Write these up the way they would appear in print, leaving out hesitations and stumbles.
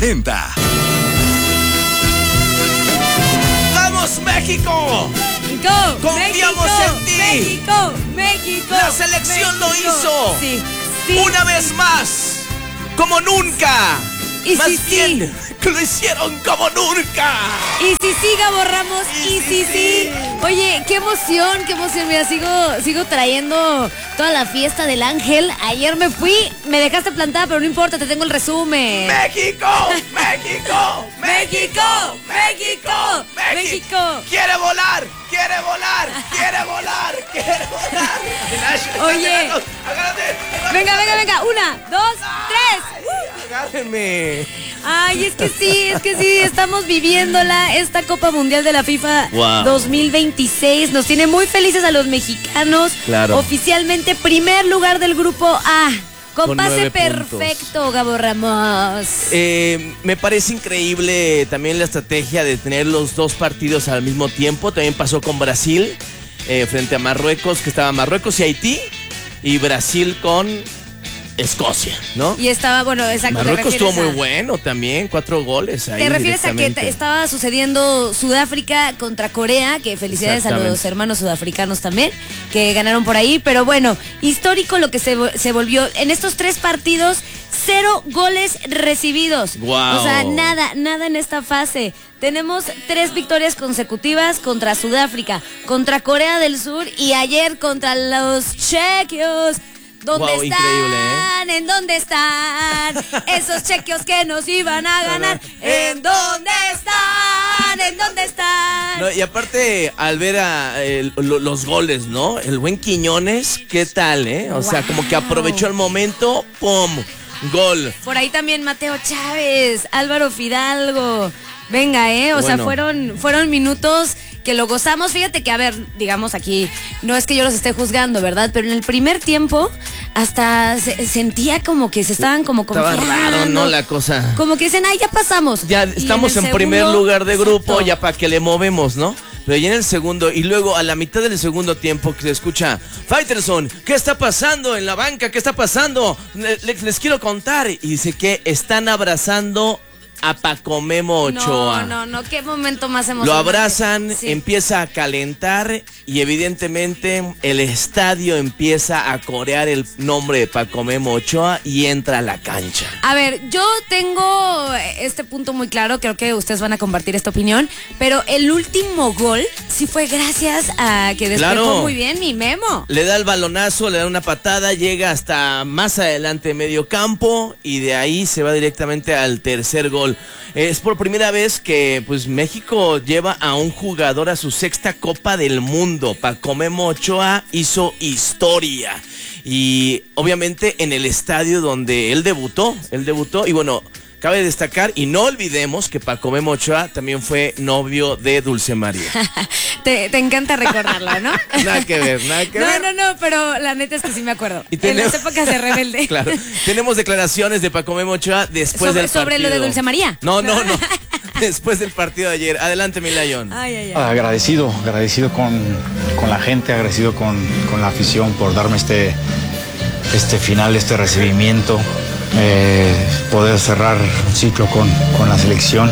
40. ¡Vamos, México! México, ¡Confiamos en ti! México, México. La selección lo hizo. Sí, sí. Una vez más, como nunca. Y Más sí, bien, que lo hicieron como nunca. Y sí, Gabo Ramos, y sí. Oye, qué emoción, mira, sigo trayendo toda la fiesta del ángel. Ayer me fui, me dejaste plantada, pero no importa, te tengo el resumen. ¡México! ¡México! ¡México! ¡México! ¡México! ¡Quiere volar! ¡Quiere volar! ¡Quiere volar! ¡Quiere volar! Oye. ¡Agárrate! Venga, 1, 2, 3. ¡Agárrenme! Ay, es que sí, estamos viviéndola, esta Copa Mundial de la FIFA 2026. Nos tiene muy felices a los mexicanos. Claro. Oficialmente primer lugar del grupo A. Con pase 9 perfecto, puntos. Gabo Ramos. Me parece increíble también la estrategia de tener los dos partidos al mismo tiempo. También pasó con Brasil frente a Marruecos, que estaba Marruecos y Haití, y Brasil con Escocia, ¿no? Y estaba, bueno, exacto. Marruecos estuvo muy bueno también, 4 goles ahí. ¿Te refieres a que estaba sucediendo Sudáfrica contra Corea? Que felicidades a los hermanos sudafricanos también, que ganaron por ahí. Pero bueno, histórico lo que se volvió. En estos 3 partidos, 0 goles recibidos. Wow. O sea, nada en esta fase. Tenemos 3 victorias consecutivas contra Sudáfrica, contra Corea del Sur y ayer contra los chequios. ¿Dónde están? Increíble, ¿En dónde están? Esos chequios que nos iban a ganar. ¿En dónde están? ¿En dónde están? No, y aparte, al ver los goles, ¿no? El buen Quiñones, ¿qué tal, O sea, como que aprovechó el momento, ¡pum! Gol. Por ahí también Mateo Chávez, Álvaro Fidalgo. Venga, o sea, fueron minutos que lo gozamos. Fíjate que, a ver, digamos aquí, no es que yo los esté juzgando, ¿verdad? Pero en el primer tiempo hasta sentía como que se estaban como confiando. Estaba raro, ¿no? La cosa. Como que dicen, ya pasamos. Ya estamos en primer lugar de grupo, ya para que le movemos, ¿no? Pero ya en el segundo, y luego a la mitad del segundo tiempo que se escucha, Faitelson, ¿qué está pasando en la banca? ¿Qué está pasando? Les quiero contar. Y dice que están abrazando a Paco Memo Ochoa. No, qué momento más emocionante. Lo abrazan, sí. Empieza a calentar y evidentemente el estadio empieza a corear el nombre de Paco Memo Ochoa y entra a la cancha. A ver, yo tengo este punto muy claro, creo que ustedes van a compartir esta opinión, pero el último gol sí fue gracias a que despejó muy bien mi Memo. Le da el balonazo, le da una patada, llega hasta más adelante medio campo y de ahí se va directamente al tercer gol. Es por primera vez que pues México lleva a un jugador a su 6ª Copa del Mundo. Paco Memo Ochoa hizo historia y obviamente en el estadio donde él debutó y bueno, cabe destacar y no olvidemos que Paco Memo Ochoa también fue novio de Dulce María. Te encanta recordarla, ¿no? Nada que ver. No, pero la neta es que sí me acuerdo. Y en las épocas de Rebelde. Claro. Tenemos declaraciones de Paco Memo Ochoa después del partido. ¿Sobre lo de Dulce María? No. Después del partido de ayer. Adelante, mi Layón. Ay. Agradecido con la gente, agradecido con la afición por darme este final, este recibimiento. Poder cerrar un ciclo con la selección.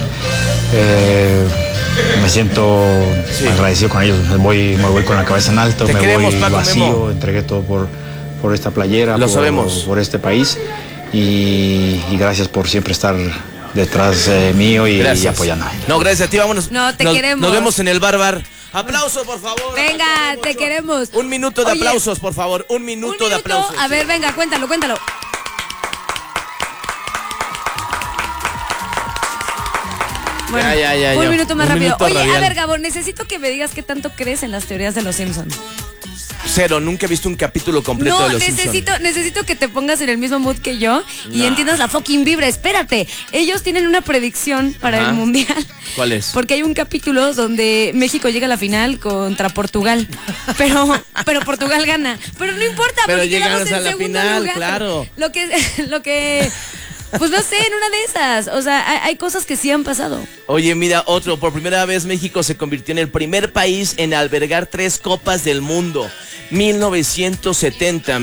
Me siento agradecido con ellos. Me voy con la cabeza en alto, me voy Paco vacío, Memo. entregué todo por esta playera, sabemos. por este país y gracias por siempre estar detrás mío y apoyando. No, gracias a ti, vámonos. No, te queremos. Nos vemos en el bar. Aplausos, por favor. Venga, te queremos. Un minuto de aplausos, por favor. Un minuto de aplausos. A ver, venga, cuéntalo. Bueno, ya. Un minuto más rápido. Oye, radial. a ver, Gabo, necesito que me digas qué tanto crees en las teorías de los Simpsons. 0, nunca he visto un capítulo completo de los Simpsons. Necesito que te pongas en el mismo mood que yo y entiendas la fucking vibra. Espérate, ellos tienen una predicción para el Mundial. ¿Cuál es? Porque hay un capítulo donde México llega a la final contra Portugal, pero Portugal gana. Pero no importa, pero porque llegamos quedamos en a la segundo final, lugar. claro. Lo que Pues no sé, en una de esas. O sea, hay cosas que sí han pasado. Oye, mira, por primera vez México se convirtió en el primer país en albergar 3 Copas del Mundo. 1970,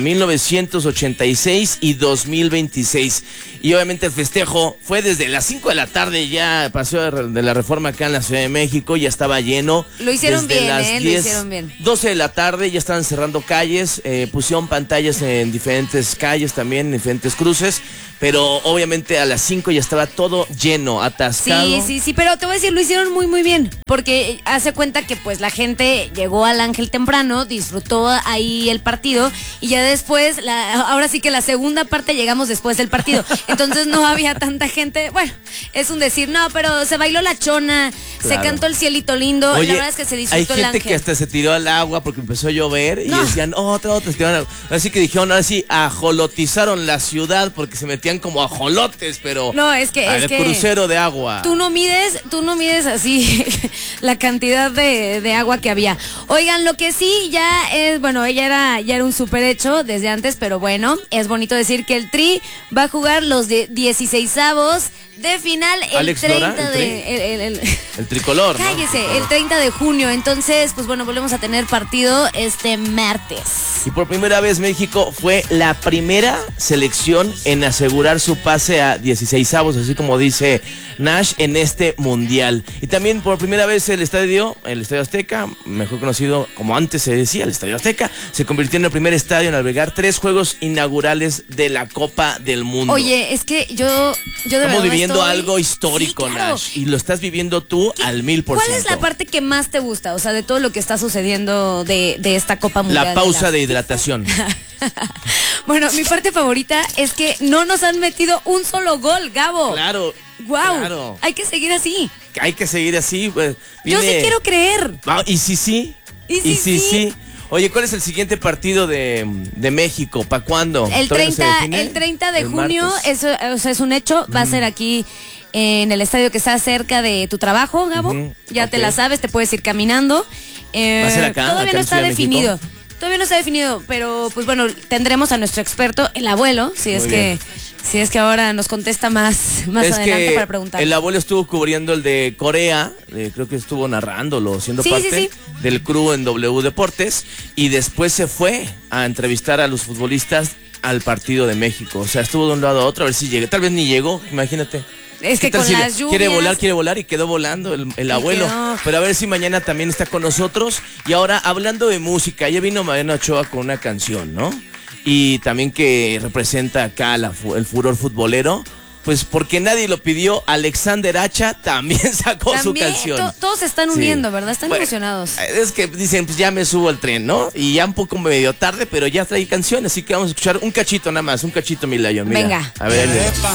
1986 y 2026. Y obviamente el festejo fue desde las 5 de la tarde, ya pasó de la Reforma acá en la Ciudad de México, ya estaba lleno. Lo hicieron desde bien, las 10, lo hicieron bien. 12 de la tarde ya estaban cerrando calles, pusieron pantallas en diferentes calles también, en diferentes cruces. Pero obviamente a las 5 ya estaba todo lleno, atascado. Sí, pero te voy a decir, lo hicieron muy, muy bien. Porque hace cuenta que pues la gente llegó al Ángel temprano, disfrutó ahí el partido y ya después, ahora sí que la segunda parte llegamos después del partido. Entonces no había tanta gente. Bueno, es un decir, no, pero se bailó la chona, claro. Se cantó el cielito lindo. Oye, la verdad es que se disfrutó hay el gente Ángel. que hasta se tiró al agua porque empezó a llover y decían, otra, se tiraron al agua. Así que dijeron, ahora sí, ajolotizaron la ciudad porque se metían como ajolotes, pero no, es que crucero de agua. Tú no mides así la cantidad de agua que había. Oigan, lo que sí ya es, bueno, ya era un super hecho desde antes, pero bueno, es bonito decir que el Tri va a jugar los 16avos de final el Alex 30 Lora, de el tricolor. Cállese, ¿no? el 30 de junio. Entonces, pues bueno, volvemos a tener partido este martes. Y por primera vez México fue la primera selección en asegurar su pase a 16avos, así como dice Nash, en este mundial. Y también por primera vez el Estadio Azteca, mejor conocido como antes se decía, el Estadio Azteca, se convirtió en el primer estadio en albergar 3 juegos inaugurales de la Copa del Mundo. Oye, es que yo de verdad estamos viviendo algo histórico, sí, claro. Nash, y lo estás viviendo tú al 1000%. ¿Cuál es la parte que más te gusta? O sea, de todo lo que está sucediendo de esta Copa Mundial. La pausa de hidratación. Bueno, mi parte favorita es que no nos han metido un solo gol, Gabo. Claro. Wow. Claro. Hay que seguir así. Hay que seguir así. Pues, yo sí quiero creer. ¿Y sí? ¿Y sí? Oye, ¿cuál es el siguiente partido de México? ¿Para cuándo? El 30 de junio, eso es un hecho. Va a ser aquí en el estadio que está cerca de tu trabajo, Gabo. Ya te la sabes, te puedes ir caminando. Va a ser acá. Todavía no está definido. México. Todavía no está definido, pero pues bueno, tendremos a nuestro experto, el abuelo, si es que ahora nos contesta más adelante para preguntar. El abuelo estuvo cubriendo el de Corea, creo que estuvo narrándolo, siendo parte del crew en W Deportes, y después se fue a entrevistar a los futbolistas al partido de México. O sea, estuvo de un lado a otro a ver si llega. Tal vez ni llegó, imagínate. Es que con las lluvias. Quiere volar y quedó volando el abuelo. Pero a ver si mañana también está con nosotros. Y ahora, hablando de música, ya vino Mariana Ochoa con una canción, ¿no? Y también que representa acá el furor futbolero. Pues porque nadie lo pidió, Alexander Hacha también sacó su canción. Todos se están uniendo, ¿verdad? Están emocionados. Es que dicen, pues ya me subo al tren, ¿no? Y ya un poco medio tarde, pero ya trae canción, así que vamos a escuchar un cachito nada más, un cachito, mi Lion. Mira. Venga. A ver.